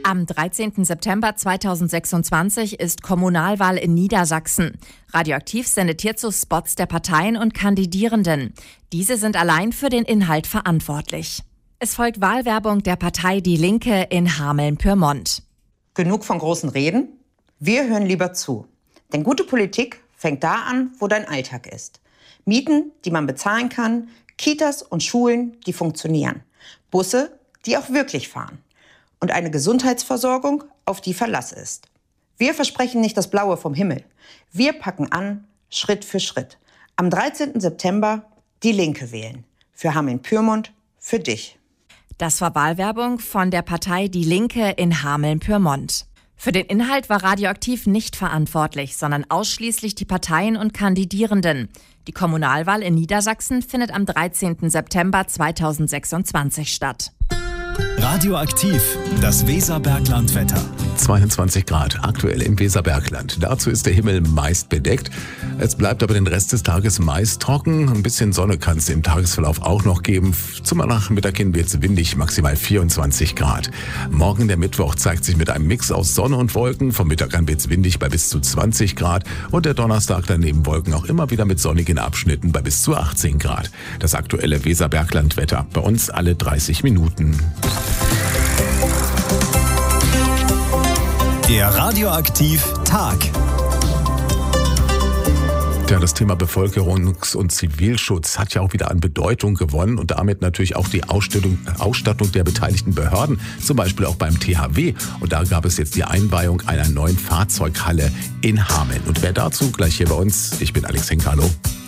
Am 13. September 2026 ist Kommunalwahl in Niedersachsen. Radioaktiv sendet hierzu Spots der Parteien und Kandidierenden. Diese sind allein für den Inhalt verantwortlich. Es folgt Wahlwerbung der Partei Die Linke in Hameln-Pyrmont. Genug von großen Reden? Wir hören lieber zu. Denn gute Politik fängt da an, wo dein Alltag ist. Mieten, die man bezahlen kann, Kitas und Schulen, die funktionieren. Busse, die auch wirklich fahren. Und eine Gesundheitsversorgung, auf die Verlass ist. Wir versprechen nicht das Blaue vom Himmel. Wir packen an, Schritt für Schritt. Am 13. September Die Linke wählen. Für Hameln-Pyrmont, für dich. Das war Wahlwerbung von der Partei Die Linke in Hameln-Pyrmont. Für den Inhalt war Radioaktiv nicht verantwortlich, sondern ausschließlich die Parteien und Kandidierenden. Die Kommunalwahl in Niedersachsen findet am 13. September 2026 statt. Radioaktiv, das Weserbergland-Wetter. 22 Grad aktuell im Weserbergland. Dazu ist der Himmel meist bedeckt. Es bleibt aber den Rest des Tages meist trocken. Ein bisschen Sonne kann es im Tagesverlauf auch noch geben. Zum Nachmittag hin wird es windig, maximal 24 Grad. Morgen, der Mittwoch, zeigt sich mit einem Mix aus Sonne und Wolken. Vom Mittag an wird es windig bei bis zu 20 Grad. Und der Donnerstag dann neben Wolken auch immer wieder mit sonnigen Abschnitten bei bis zu 18 Grad. Das aktuelle Weserbergland-Wetter. Bei uns alle 30 Minuten. Der Radioaktiv-Tag. Ja, das Thema Bevölkerungs- und Zivilschutz hat ja auch wieder an Bedeutung gewonnen und damit natürlich auch die Ausstattung der beteiligten Behörden, zum Beispiel auch beim THW. Und da gab es jetzt die Einweihung einer neuen Fahrzeughalle in Hameln. Und wer dazu gleich hier bei uns? Ich bin Alex Henk, hallo.